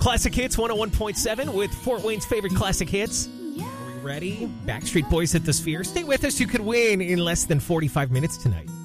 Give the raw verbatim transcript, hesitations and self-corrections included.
Classic Hits one oh one point seven with Fort Wayne's favorite classic hits. Are we ready? Backstreet Boys at the Sphere. Stay with us. You could win in less than forty-five minutes tonight.